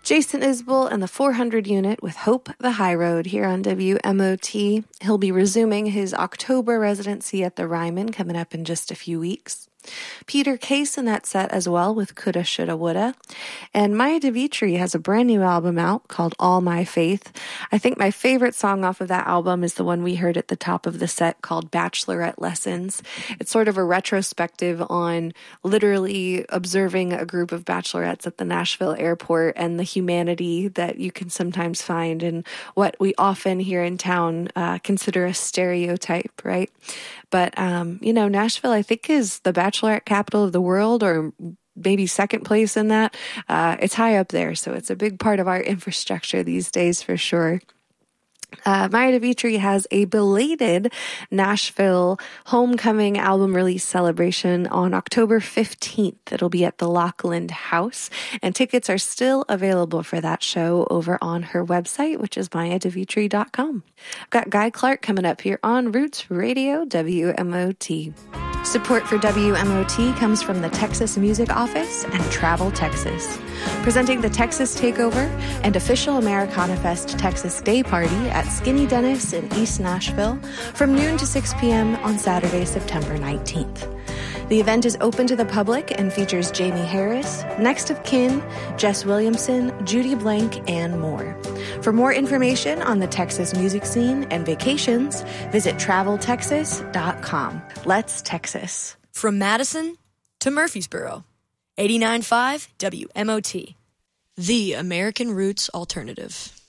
Jason Isbell and the 400 Unit with Hope the High Road here on WMOT. He'll be resuming his October residency at the Ryman coming up in just a few weeks. Peter Case in that set as well with Coulda, Shoulda, Woulda. And Maya DeVitri has a brand new album out called All My Faith. I think my favorite song off of that album is the one we heard at the top of the set called Bachelorette Lessons. It's sort of a retrospective on literally observing a group of bachelorettes at the Nashville airport and the humanity that you can sometimes find in what we often here in town consider a stereotype, right? But, Nashville, I think, is the bachelorette capital of the world, or maybe second place in that. It's high up there, so it's a big part of our infrastructure these days for sure. Maya DeVitri has a belated Nashville homecoming album release celebration on October 15th. It'll be at the Lockland House, and tickets are still available for that show over on her website, which is mayadevitri.com. I've got Guy Clark coming up here on Roots Radio WMOT. Support for WMOT comes from the Texas Music Office and Travel Texas. Presenting the Texas Takeover and official Americana Fest Texas Day Party at Skinny Dennis in East Nashville from noon to 6 p.m. on Saturday, September 19th. The event is open to the public and features Jamie Harris, Next of Kin, Jess Williamson, Judy Blank, and more. For more information on the Texas music scene and vacations, visit traveltexas.com. Let's Texas. From Madison to Murfreesboro, 89.5 WMOT, the American Roots Alternative.